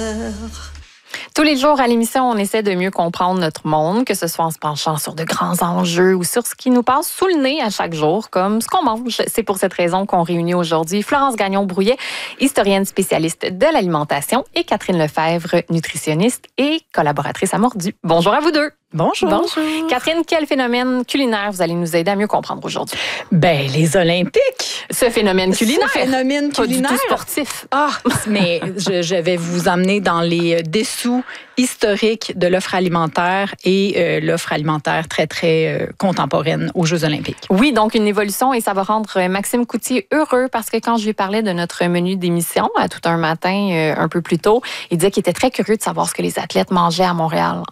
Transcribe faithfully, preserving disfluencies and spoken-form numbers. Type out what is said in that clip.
Tous les jours à l'émission, on essaie de mieux comprendre notre monde, que ce soit en se penchant sur de grands enjeux ou sur ce qui nous passe sous le nez à chaque jour, comme ce qu'on mange. C'est pour cette raison qu'on réunit aujourd'hui Florence Gagnon-Brouillet, historienne spécialiste de l'alimentation, et Catherine Lefebvre, nutritionniste et collaboratrice à Mordu. Bonjour à vous deux. Bonjour. Bonjour. Catherine, quel phénomène culinaire vous allez nous aider à mieux comprendre aujourd'hui? Ben, les Olympiques. Ce phénomène culinaire. Ce phénomène culinaire. Pas du tout sportif. Ah, mais je, je vais vous emmener dans les dessous historiques de l'offre alimentaire et euh, l'offre alimentaire très, très euh, contemporaine aux Jeux olympiques. Oui, donc une évolution, et ça va rendre Maxime Coutier heureux parce que quand je lui parlais de notre menu d'émission à tout un matin, euh, un peu plus tôt, il disait qu'il était très curieux de savoir ce que les athlètes mangeaient à Montréal